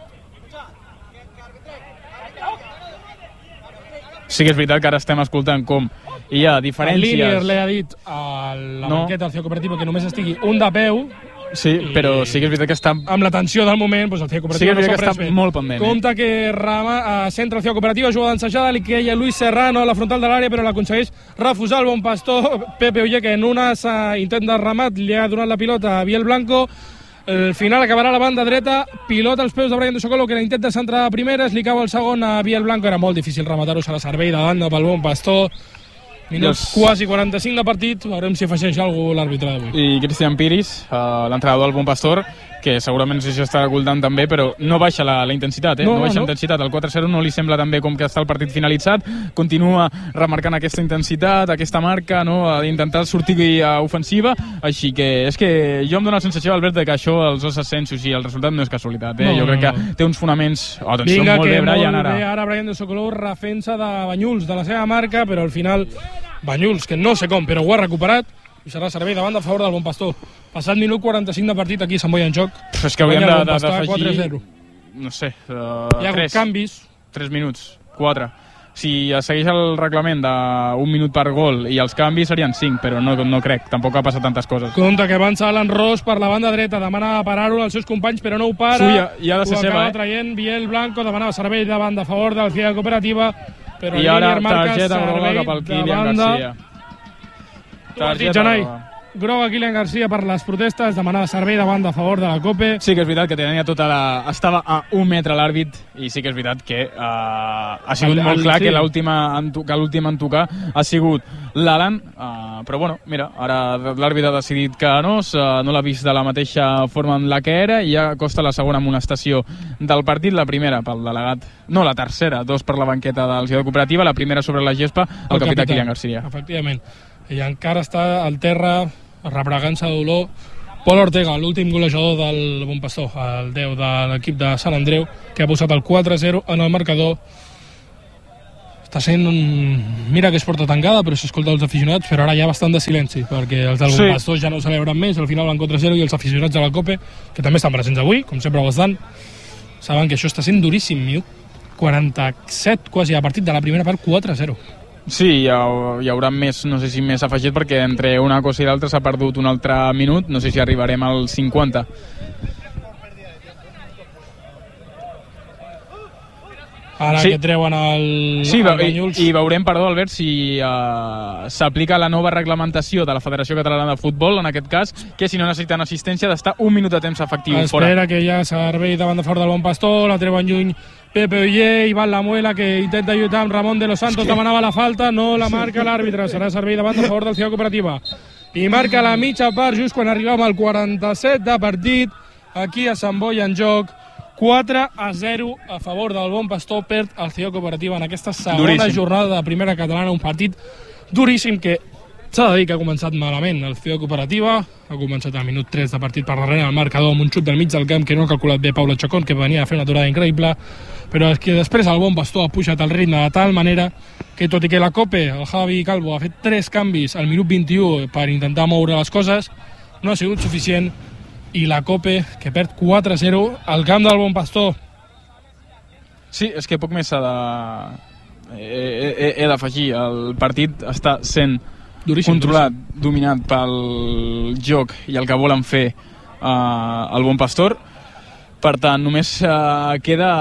Sí que és veritat que ara estem escoltant com hi ha diferències. El línier li ha dit a la banqueta del Ciutat Cooperativa que només estigui un de peu. Sí, però sí que és veritat que està... Amb la tensió del moment, doncs el Ciutat Cooperativa no s'ha pres bé. Molt pendent. Compte que centra el Ciutat Cooperativa, juga d'ensajada, li queia Luis Serrano a la frontal de l'àrea, però l'aconsegueix refusar el Bon Pastor. Pepe Oller, que en una intent de remat li ha donat la pilota a Biel Blanco. Al final acabarà a la banda dreta, pilota als peus de Brian de Socolo, que la intenta centrar de primeres, li cau el segon a Biel Blanco, era molt difícil rematar-ho, serà servei de banda pel Bon Pastor. Minuts quasi 45 de partit, veurem si afegeix alguna cosa l'àrbitre d'avui. I Cristian Piris, l'entrenador del Bon Pastor, que segurament no sé si està ocultant també, però no baixa la intensitat, no baixa intensitat. El 4-0 no li sembla tan bé com que està el partit finalitzat, continua remarcant aquesta intensitat, aquesta marca, d'intentar sortir ofensiva, així que és que jo em dono la sensació, Albert, que això, els dos ascensos i el resultat no és casualitat, Jo crec que té uns fonaments... Atenció, molt bé, Brian, ara. Ara Brian de Socolou, refensa de Banyuls, de la seva marca, però al final Banyuls, que no sé com, però ho ha recuperat, i serà servei davant a favor del Bon Pastor. Passat minut 45 de partit aquí a Sant Boi en joc. És que hauríem d'afegir... No sé, hi ha hagut canvis. 3 minuts, 4. Si segueix el reglament d'un minut per gol i els canvis serien 5, però no crec, tampoc ha passat tantes coses. Compte que avança Alan Ross per la banda dreta, demana parar-ho als seus companys, però no ho para. I ha de ser seva, acaba traient Biel Blanco, demanava servei davant a favor del Ciutat Cooperativa, però i ara targeta groga cap al Kylian Garcia. Targeta groga Kylian Garcia per les protestes, demanava servei de banda a favor de la COPE. Sí que és veritat que tenia estava a 1 metre l'àrbit, i sí que és veritat que ha sigut molt clar que l'últim en tocar ha sigut l'Alan, però bueno, mira, ara l'àrbit ha decidit que no l'ha vist de la mateixa forma en la que era, i ja costa la segona amonestació del partit, la primera pel delegat, no, la tercera, 2 per la banqueta del Ciutat Cooperativa, la primera sobre la gespa, el capità Kylian Garcia. Efectivament. I encara està al terra, rebregant-se de dolor, Pol Ortega, l'últim golejador del Bon Pastor, el 10 de l'equip de Sant Andreu, que ha posat el 4-0 en el marcador. Està sent mira que és porta tancada, però s'escolta els aficionats, però ara hi ha bastant de silenci, perquè els del Bon Pastor ja no celebren més, al final van 4-0, i els aficionats de la COPE, que també estan presents avui, com sempre ho estan, saben que això està sent duríssim, 47 quasi a partit de la primera part, 4-0. Sí, hi haurà més, no sé si més afegit, perquè entre una cosa i l'altra s'ha perdut un altre minut, no sé si arribarem al 50. Ara que treuen el Banyuls. I veurem, perdó, Albert, si s'aplica la nova reglamentació de la Federació Catalana de Futbol, en aquest cas, que si no necessiten assistència d'estar un minut de temps efectiu fora. Espera que hi ha servei davant de fora del Bon Pastor, la treuen lluny Pepe Oller, Iván Lamuela, que intenta lluitar amb Ramon de los Santos, demanava la falta, no la marca l'àrbitre, serà servei davant de favor del Ciutat Cooperativa. I marca la mitja part just quan arribàvem al 47 de partit, aquí a Sant Boi en joc, 4-0 a favor del Bon Pastor, perd el Ciutat Cooperativa en aquesta segona jornada de primera catalana, un partit duríssim que s'ha de dir que ha començat malament el Ciutat Cooperativa, ha començat al minut 3 de partit per darrere el marcador amb un xut del mig del camp que no ha calculat bé Paula Chacón, que venia a fer una aturada increïble, però és que després el Bon Pastor ha pujat el ritme de tal manera que, tot i que la COPE, el Javi Calvo, ha fet 3 canvis al minut 21 per intentar moure les coses, no ha sigut suficient, i la COPE, que perd 4-0 al camp del Bon Pastor. Sí, és que poc més he d'afegir. El partit està sent controlat, dominat pel joc i el que volen fer el Bon Pastor. Per tant, només queda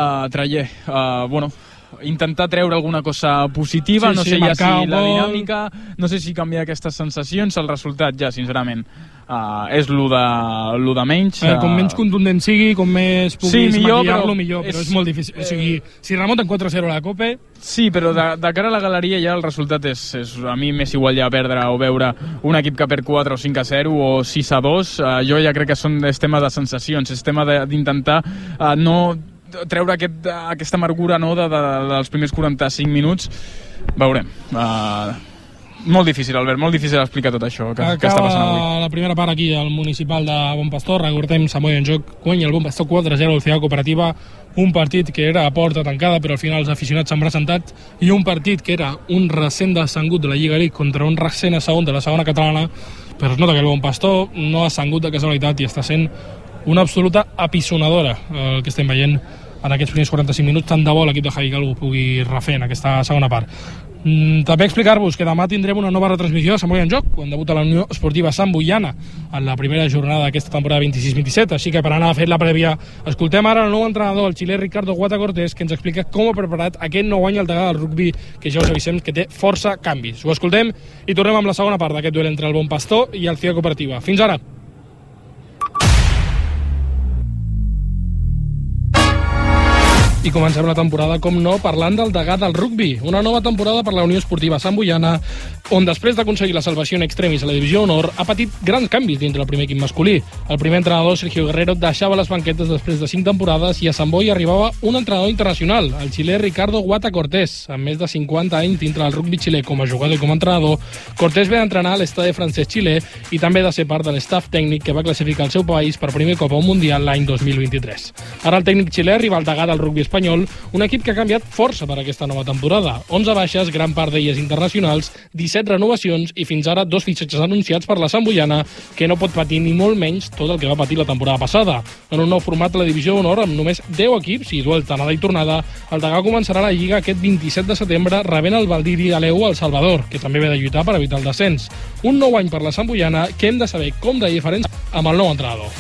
intentar treure alguna cosa positiva, no sé ja si la dinàmica, no sé si canviar aquestes sensacions, el resultat ja, sincerament, és lo de menys. Com menys contundent sigui, com més puguis maquillar-lo, millor, però és molt difícil. O sigui, si remunten 4-0 a la COPE... Sí, però de cara a la galeria ja el resultat és a mi m'és igual ja perdre o veure un equip que perd 4 o 5-0 o 6-2, jo ja crec que és tema de sensacions, és tema d'intentar no treure aquesta amargura dels primers 45 minuts. Veurem. Molt difícil, Albert, molt difícil explicar tot això que està passant avui. Acaba la primera part aquí al municipal de Bon Pastor, recordem, Sant Boi en joc, guanya el Bon Pastor 4-0 al Ciutat Cooperativa, un partit que era a porta tancada, però al final els aficionats s'han presentat, i un partit que era un recent descengut de la Lliga League contra un recent assegut de la segona catalana, però es nota que el Bon Pastor no ha assegut de casualitat i està sent una absoluta apisonadora el que estem veient en aquests primers 45 minuts. Tant de bo l'equip de Javi Calvo pugui refer en aquesta segona part. També explicar-vos que demà tindrem una nova retransmissió de Sant Boi en joc, quan debuta la Unió Esportiva Sant Boiana en la primera jornada d'aquesta temporada 26-27, així que per anar a fer la prèvia escoltem ara el nou entrenador, el xilè Ricardo Guata Cortés, que ens explica com ha preparat aquest nou any al degà del rugbi, que ja us avisem que té força canvis. Ho escoltem i tornem amb la segona part d'aquest duel entre el Bon Pastor i el Ciutat Cooperativa. Fins ara! I comencem la temporada, com no, parlant del degà del rugbi. Una nova temporada per la Unió Esportiva Sant Boiana, on després d'aconseguir la salvació en extremis a la Divisió Honor, ha patit grans canvis dintre el primer equip masculí. El primer entrenador, Sergio Guerrero, deixava les banquetes després de 5 temporades i a Sant Boi arribava un entrenador internacional, el xilè Ricardo Guata Cortés. Amb més de 50 anys dintre del rugbi xilè com a jugador i com a entrenador, Cortés ve d'entrenar a l'Estade francès xilè i també de ser part de l'estaf tècnic que va classificar el seu país per primer cop a un Mundial l'any 2023. Ara el tècnic xilè arriba al degà del rugbi espanyol, un equip que ha canviat força per aquesta nova temporada. 11 baixes, gran part d'elles internacionals, 17 renovacions i fins ara 2 fitxatges anunciats per la Sant Boiana, que no pot patir ni molt menys tot el que va patir la temporada passada. En un nou format a la Divisió d'Honor, amb només 10 equips i duel d'anada i tornada, el degà començarà la Lliga aquest 27 de setembre rebent el Valdiri Aleu al Salvador, que també ve de lluitar per evitar el descens. Un nou any per la Sant Boiana que hem de saber com de diferents amb el nou entrenador.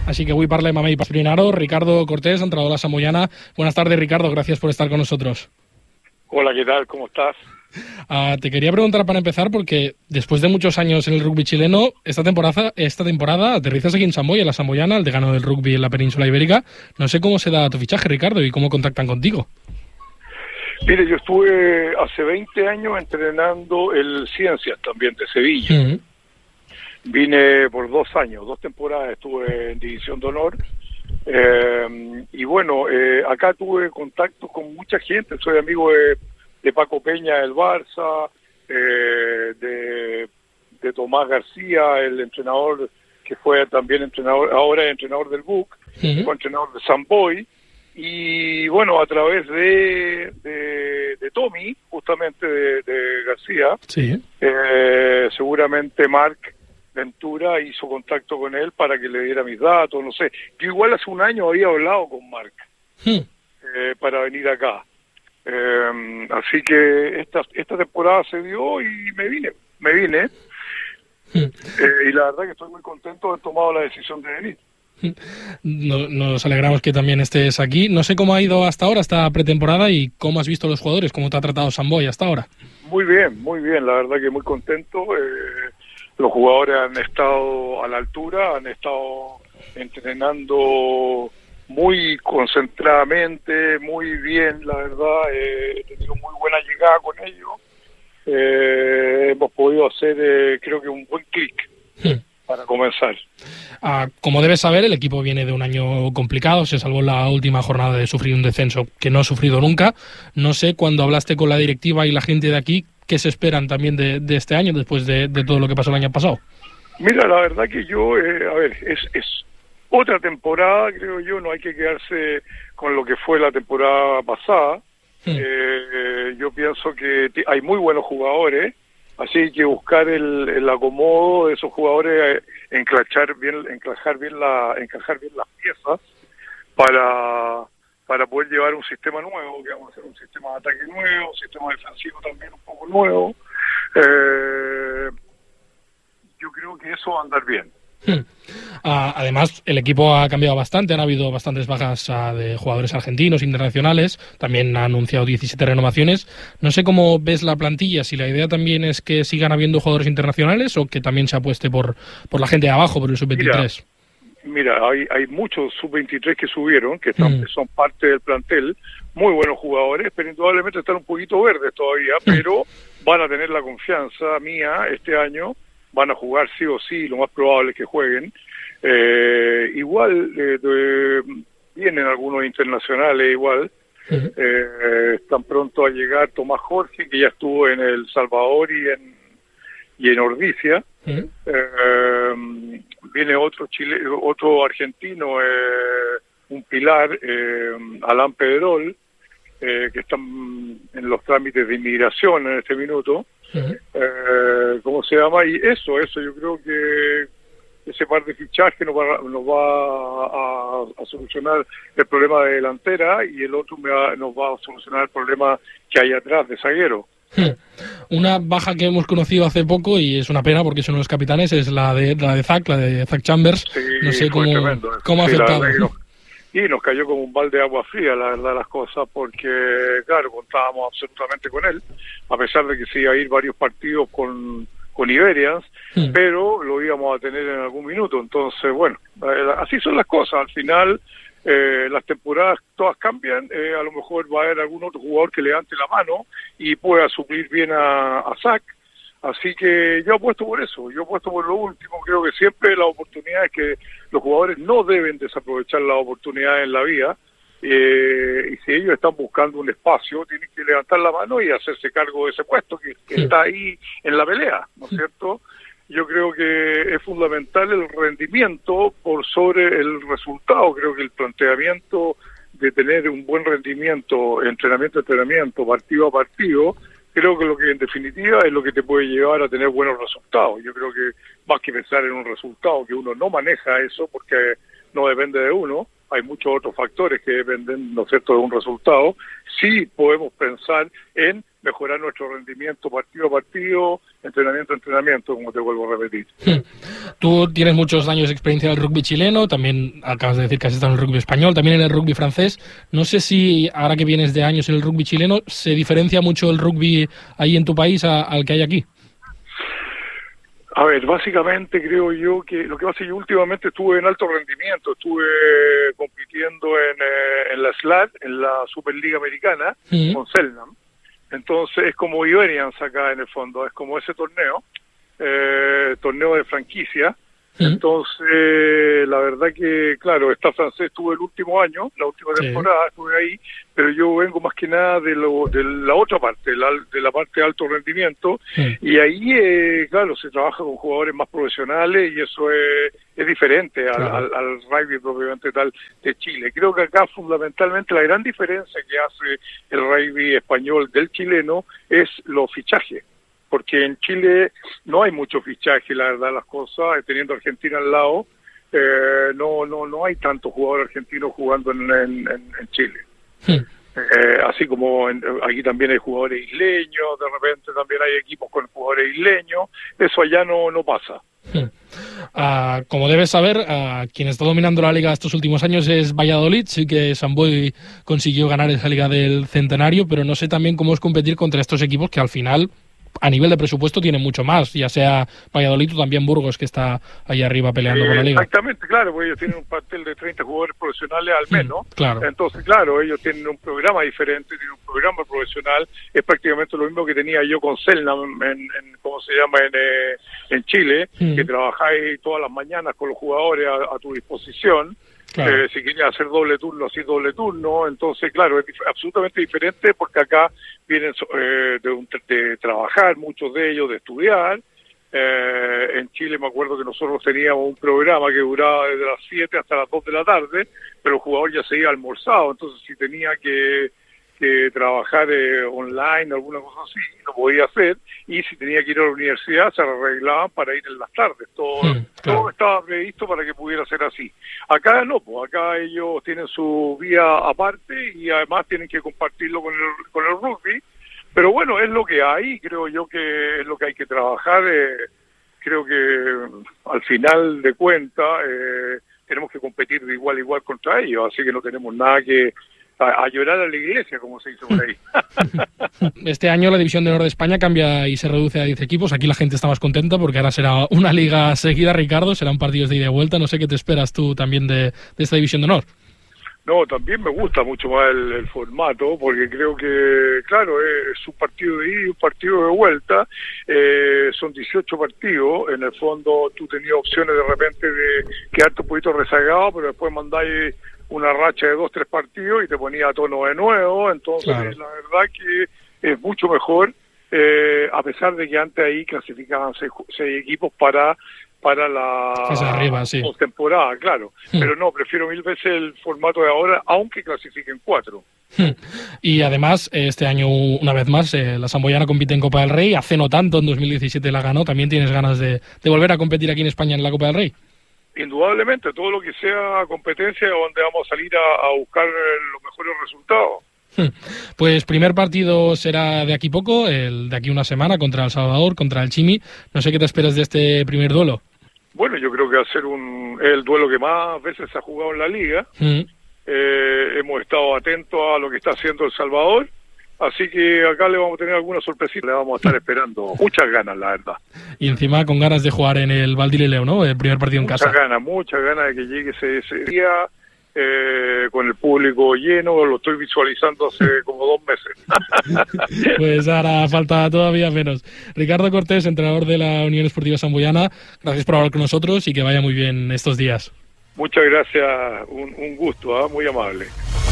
així que avui parlem amb ell per Esprinaro. Ricardo Cortés, entrenador de la Samboyana. Buenas tardes, Ricardo, gracias por estar con nosotros. Hola, ¿qué tal? ¿Cómo estás? Te quería preguntar para empezar, porque después de muchos años en el rugby chileno, esta temporada aterrizas aquí en Samboy, en la Samboyana, el decano del rugby en la península ibérica. No sé cómo se da tu fichaje, Ricardo, y cómo contactan contigo. Mire, yo estuve hace 20 años entrenando el Ciencias también de Sevilla. Vine por 2 años, 2 temporadas estuve en División de Honor. Y bueno, acá tuve contacto con mucha gente, soy amigo de Paco Peña del Barça, de Tomás García, el entrenador que fue también entrenador, ahora es entrenador del BUC, fue entrenador de Samboy, y bueno, a través de Tommy, justamente de García, sí. Seguramente Marc Ventura hizo contacto con él para que le diera mis datos, no sé. Yo igual hace un año había hablado con Marc para venir acá. Así que esta temporada se dio y me vine. Y la verdad que estoy muy contento de haber tomado la decisión de venir. Nos alegramos que también estés aquí. No sé cómo ha ido hasta ahora esta pretemporada y cómo has visto los jugadores, cómo te ha tratado Samboy hasta ahora. Muy bien, la verdad que muy contento. Los jugadores han estado a la altura, han estado entrenando muy concentradamente, muy bien, la verdad. He tenido muy buena llegada con ellos. Hemos podido hacer, creo que un buen clic para comenzar. Como debes saber, el equipo viene de un año complicado, se salvó la última jornada de sufrir un descenso que no ha sufrido nunca. No sé, cuando hablaste con la directiva y la gente de aquí, ¿qué se esperan también de este año después de todo lo que pasó el año pasado? Mira, la verdad que yo, es otra temporada, creo yo, no hay que quedarse con lo que fue la temporada pasada. Yo pienso que hay muy buenos jugadores, así hay que buscar el acomodo de esos jugadores, encajar bien las piezas para poder llevar un sistema nuevo, que vamos a hacer un sistema de ataque nuevo, un sistema defensivo también un poco nuevo. Yo creo que eso va a andar bien. Además, el equipo ha cambiado bastante, han habido bastantes bajas de jugadores argentinos, internacionales, también ha anunciado 17 renovaciones. No sé cómo ves la plantilla, si la idea también es que sigan habiendo jugadores internacionales o que también se apueste por la gente de abajo, por el sub-23. Mira, hay muchos sub-23 que subieron, que son parte del plantel, muy buenos jugadores, pero indudablemente están un poquito verdes todavía, pero van a tener la confianza mía este año, van a jugar sí o sí, lo más probable es que jueguen. Igual vienen algunos internacionales igual, están pronto a llegar Tomás Jorge, que ya estuvo en El Salvador y en Ordicia. Viene otro argentino, un pilar, Alan Pedrol, que están en los trámites de inmigración en este minuto. ¿Cómo se llama? Y eso yo creo que ese par de fichajes nos va a solucionar el problema de delantera, y el otro nos va a solucionar el problema que hay atrás de zaguero. Una baja que hemos conocido hace poco y es una pena porque son los capitanes, es la de Zach Chambers. Sí, no sé cómo ha sí, afectado. Y nos cayó como un balde de agua fría, la verdad, las cosas, porque, claro, contábamos absolutamente con él, a pesar de que se iba a ir varios partidos con Iberians, pero lo íbamos a tener en algún minuto. Entonces, bueno, así son las cosas. Al final, las temporadas todas cambian, a lo mejor va a haber algún otro jugador que levante la mano y pueda suplir bien a Zach. Así que yo apuesto por eso, yo apuesto por lo último. Creo que siempre la oportunidad es que los jugadores no deben desaprovechar la oportunidad en la vida, y si ellos están buscando un espacio, tienen que levantar la mano y hacerse cargo de ese puesto que está ahí en la pelea, ¿no es cierto? Yo creo que es fundamental el rendimiento por sobre el resultado. Creo que el planteamiento de tener un buen rendimiento, entrenamiento a entrenamiento, partido a partido, creo que lo que en definitiva es lo que te puede llevar a tener buenos resultados. Yo creo que más que pensar en un resultado, que uno no maneja eso porque no depende de uno, hay muchos otros factores que dependen, ¿no es cierto?, de un resultado. Sí podemos pensar en mejorar nuestro rendimiento partido a partido, entrenamiento a entrenamiento, como te vuelvo a repetir. Tú tienes muchos años de experiencia en el rugby chileno, también acabas de decir que has estado en el rugby español, también en el rugby francés. No sé si ahora que vienes de años en el rugby chileno, ¿se diferencia mucho el rugby ahí en tu país al que hay aquí? A ver, básicamente creo yo que lo que pasa es que yo últimamente estuve en alto rendimiento, estuve compitiendo en la SLAD, en la Superliga Americana, con Selnam. Entonces es como Iberians acá en el fondo, es como ese torneo de franquicia. Entonces, la verdad que, claro, esta francés estuve el último año, la última temporada estuve ahí, pero yo vengo más que nada de la otra parte, de la parte de alto rendimiento, y ahí, claro, se trabaja con jugadores más profesionales y eso es diferente al rugby propiamente tal de Chile. Creo que acá fundamentalmente la gran diferencia que hace el rugby español del chileno es los fichajes. Porque en Chile no hay mucho fichaje, la verdad, las cosas, teniendo Argentina al lado, no hay tantos jugadores argentinos jugando en Chile. Así como aquí también hay jugadores isleños, de repente también hay equipos con jugadores isleños, eso allá no pasa. Como debes saber, quien está dominando la liga estos últimos años es Valladolid. Sí que Sant Boi consiguió ganar esa liga del centenario, pero no sé también cómo es competir contra estos equipos que al final, a nivel de presupuesto, tienen mucho más, ya sea Valladolid o también Burgos, que está ahí arriba peleando por la liga. Exactamente, claro, porque ellos tienen un plantel de 30 jugadores profesionales al menos. Claro. Entonces, claro, ellos tienen un programa diferente, tienen un programa profesional, es prácticamente lo mismo que tenía yo con Selnam en Chile, que trabajáis todas las mañanas con los jugadores a tu disposición. Claro. Si quería hacer doble turno, así doble turno. Entonces, claro, es absolutamente diferente porque acá vienen de trabajar, muchos de ellos de estudiar. En Chile me acuerdo que nosotros teníamos un programa que duraba desde las 7 hasta las 2 de la tarde, pero el jugador ya se iba almorzado. Entonces, si tenía que trabajar online, alguna cosa así, lo podía hacer, y si tenía que ir a la universidad se arreglaban para ir en las tardes, todo estaba previsto para que pudiera ser así. Acá no, pues acá ellos tienen su vía aparte y además tienen que compartirlo con el rugby, pero bueno, es lo que hay, creo yo que es lo que hay que trabajar, creo que al final de cuentas tenemos que competir de igual a igual contra ellos, así que no tenemos nada que a llorar a la iglesia, como se dice por ahí. Este año la División de Honor de España cambia y se reduce a 10 equipos. Aquí la gente está más contenta porque ahora será una liga seguida, Ricardo, serán partidos de ida y vuelta. No sé qué te esperas tú también de esta División de Honor. No, también me gusta mucho más el formato, porque creo que, claro, es un partido de ida y un partido de vuelta, son 18 partidos, en el fondo tú tenías opciones de repente de quedarte un poquito rezagado, pero después mandáis una racha de 2-3 partidos y te ponía a tono de nuevo, entonces claro, la verdad que es mucho mejor, a pesar de que antes ahí clasificaban 6 equipos para la postemporada, claro, pero no, prefiero 1000 veces el formato de ahora, aunque clasifiquen 4. Y además, este año, una vez más, la samboyana compite en Copa del Rey, hace no tanto, en 2017 la ganó. ¿También tienes ganas de volver a competir aquí en España en la Copa del Rey? Indudablemente, todo lo que sea competencia donde vamos a salir a buscar los mejores resultados. Pues primer partido será de aquí poco, el de aquí una semana, contra El Salvador, contra el Chimi. No sé qué te esperas de este primer duelo. Bueno, yo creo que va a ser el duelo que más veces se ha jugado en la liga. Hemos estado atentos a lo que está haciendo El Salvador. Así que acá le vamos a tener alguna sorpresita, le vamos a estar esperando. Muchas ganas, la verdad. Y encima con ganas de jugar en el Valdilileo, ¿no? El primer partido en casa. Muchas ganas de que llegue ese día con el público lleno. Lo estoy visualizando hace como 2 meses. Pues ahora falta todavía menos. Ricardo Cortés, entrenador de la Unión Esportiva Samboyana, gracias por hablar con nosotros y que vaya muy bien estos días. Muchas gracias, un gusto, muy amable.